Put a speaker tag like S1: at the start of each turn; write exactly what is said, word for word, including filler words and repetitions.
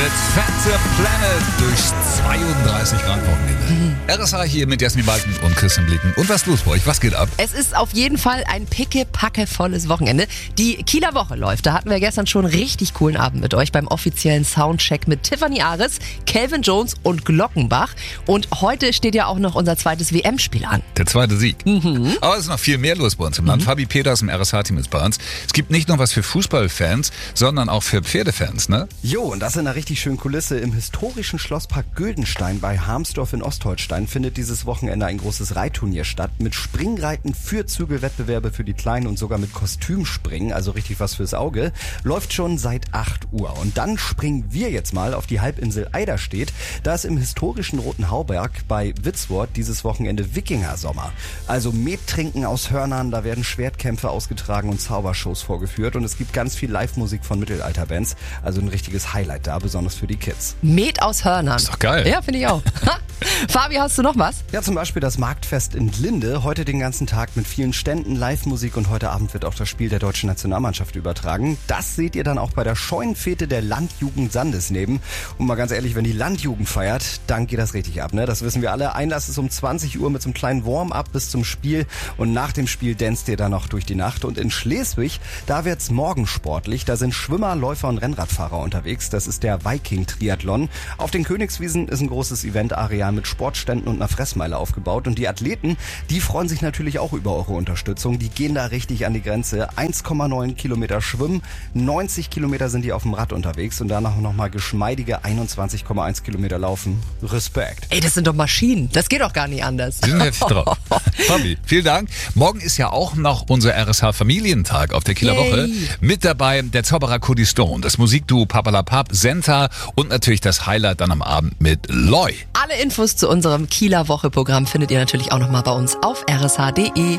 S1: mit Phantom Planet durch zweiunddreißig Grad Wochenende. Mhm. R S H hier mit Jasmin Balken und Christian Blicken. Und was ist los bei euch? Was geht ab?
S2: Es ist auf jeden Fall ein pickepackevolles Wochenende. Die Kieler Woche läuft. Da hatten wir gestern schon einen richtig coolen Abend mit euch beim offiziellen Soundcheck mit Tiffany Ares, Calvin Jones und Glockenbach. Und heute steht ja auch noch unser zweites W M-Spiel an.
S1: Der zweite Sieg.
S2: Mhm.
S1: Aber es ist noch viel mehr los bei uns im Land. Mhm. Fabi Peters im R S H-Team ist bei uns. Es gibt nicht nur was für Fußballfans, sondern auch für Pferdefans, ne?
S3: Jo, und das in einer richtig schönen Kulisse. Im historischen Schlosspark Güldenstein bei Harmsdorf in Ostholstein findet dieses Wochenende ein großes Reitturnier statt mit Springreiten für Zügelwettbewerbe für die Kleinen und sogar mit Kostümspringen, also richtig was fürs Auge. Läuft schon seit acht Uhr. Und dann springen wir jetzt mal auf die Halbinsel Eiderstedt. Da ist im historischen Roten Hauberg bei Witzwort dieses Wochenende Wikinger-Sommer. Also Met trinken aus Hörnern, da werden Schwertkämpfe ausgetragen und Zaubershows vorgeführt. Und es gibt ganz viel Live-Musik von Mittelalterbands. Also ein richtiges Highlight da, besonders für die Kids.
S2: Met aus Hörnern.
S1: Ist doch geil.
S2: Ja, finde ich auch. Fabi, hast du noch was?
S3: Ja, zum Beispiel das Marktfest in Linde. Heute den ganzen Tag mit vielen Ständen, Live-Musik und heute Abend wird auch das Spiel der deutschen Nationalmannschaft übertragen. Das seht ihr dann auch bei der Scheunenfete der Landjugend Sandesneben. Und mal ganz ehrlich, wenn die Landjugend feiert, dann geht das richtig ab, ne? Das wissen wir alle. Einlass ist um zwanzig Uhr mit so einem kleinen Warm-up bis zum Spiel. Und nach dem Spiel danst ihr dann noch durch die Nacht. Und in Schleswig, da wird's morgen sportlich. Da sind Schwimmer, Läufer und Rennradfahrer unterwegs. Das ist der Viking-Triathlon. Auf den Königswiesen ist ein großes Eventareal mit Sportständen und einer Fressmeile aufgebaut. Und die Athleten, die freuen sich natürlich auch über eure Unterstützung. Die gehen da richtig an die Grenze. eins Komma neun Kilometer schwimmen, neunzig Kilometer sind die auf dem Rad unterwegs und danach nochmal geschmeidige einundzwanzig Komma eins Kilometer laufen. Respekt.
S2: Ey, das sind doch Maschinen. Das geht doch gar nicht anders.
S1: Sie sind heftig drauf. Fabi, vielen Dank. Morgen ist ja auch noch unser R S H-Familientag auf der Kieler
S2: Yay.
S1: Woche. Mit dabei der Zauberer Cody Stone, das Musikduo Papalapap, Senta und natürlich das Highlight dann am Abend mit Loy.
S2: Alle Infos zu unserem Kieler Woche-Programm findet ihr natürlich auch nochmal bei uns auf r s h punkt d e.